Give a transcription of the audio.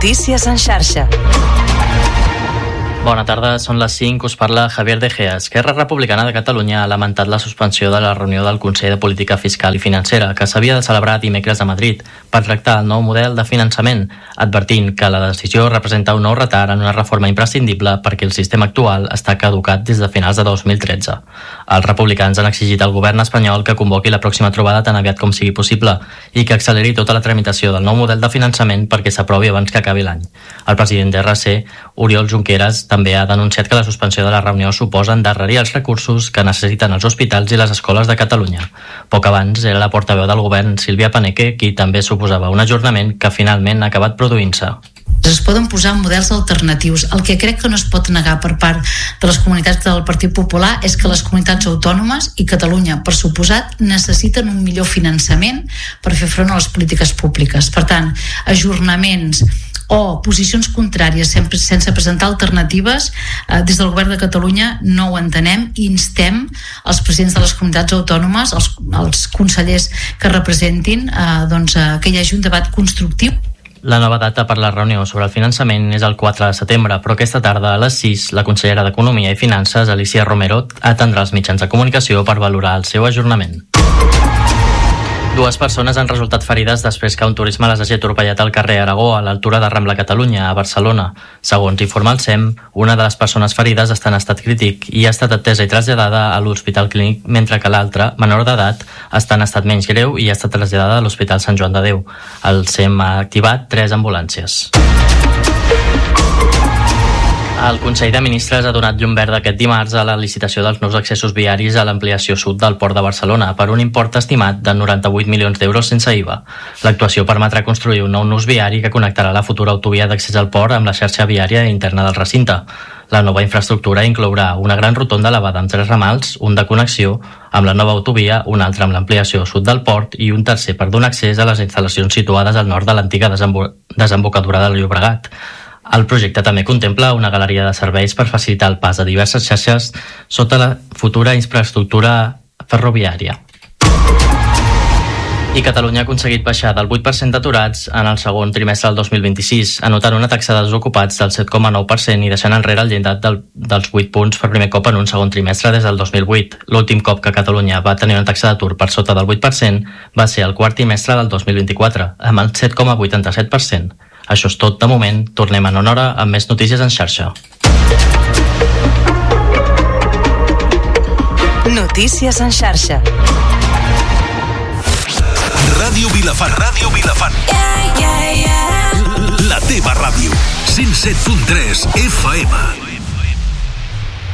Notícies en xarxa. Bona tarda, són les 5, us parla Javier De Gea. Esquerra Republicana de Catalunya ha lamentat la suspensió de la reunió del Consell de Política Fiscal i Financera que s'havia de celebrar dimecres a Madrid per tractar el nou model de finançament, advertint que la decisió representa un nou retard en una reforma imprescindible perquè el sistema actual està caducat des de finals de 2013. Els republicans han exigit al govern espanyol que convoqui la pròxima trobada tan aviat com sigui possible i que acceleri tota la tramitació del nou model de finançament perquè s'aprovi abans que acabi l'any. El president d'RC, Oriol Junqueras, també ha denunciat que la suspensió de la reunió suposa endarrerir els recursos que necessiten els hospitals i les escoles de Catalunya. Poc abans era la portaveu del govern, Sílvia Paneque, qui també suposava un ajornament que finalment ha acabat produint-se. Es poden posar models alternatius. El que crec que no es pot negar per part de les comunitats del Partit Popular és que les comunitats autònomes i Catalunya, per suposat, necessiten un millor finançament per fer front a les polítiques públiques. Per tant, ajornaments o posicions contràries sense presentar alternatives des del govern de Catalunya no ho entenem i instem els presidents de les comunitats autònomes, els consellers que representin, que hi hagi un debat constructiu. La nova data per la reunió sobre el finançament és el 4 de setembre, però aquesta tarda a les 6 la consellera d'Economia i Finances, Alicia Romero, atendrà els mitjans de comunicació per valorar el seu ajornament. 2 persones han resultat ferides després que un turisme les hagi atropellat al carrer Aragó, a l'altura de Rambla Catalunya, a Barcelona. Segons informa el SEM, una de les persones ferides està en estat crític i ha estat atesa i traslladada a l'Hospital Clínic, mentre que l'altra, menor d'edat, està en estat menys greu i ha estat traslladada a l'Hospital Sant Joan de Déu. El SEM ha activat 3 ambulàncies. El Consell de Ministres ha donat llum verda aquest dimarts a la licitació dels nous accessos viaris a l'ampliació sud del Port de Barcelona per un import estimat de 98 milions d'euros sense IVA. L'actuació permetrà construir un nou nus viari que connectarà la futura autovia d'accés al port amb la xarxa viària interna del recinte. La nova infraestructura inclourà una gran rotonda elevada amb 3 ramals, un de connexió amb la nova autovia, un altre amb l'ampliació sud del port i un tercer per donar accés a les instal·lacions situades al nord de l'antiga desembocadura del Llobregat. El projecte també contempla una galeria de serveis per facilitar el pas a diverses xarxes sota la futura infraestructura ferroviària. I Catalunya ha aconseguit baixar del 8% d'aturats en el segon trimestre del 2026, anotant una taxa de desocupats del 7,9% i deixant enrere el llindar dels 8 punts per primer cop en un segon trimestre des del 2008. L'últim cop que Catalunya va tenir una taxa d'atur per sota del 8% va ser el quart trimestre del 2024, amb el 7,87%. Això és tot de moment. Tornem en una hora amb més notícies en xarxa. Notícies en xarxa. Ràdio Vilafant. Ràdio Vilafant. La teva ràdio. 107.3 FM.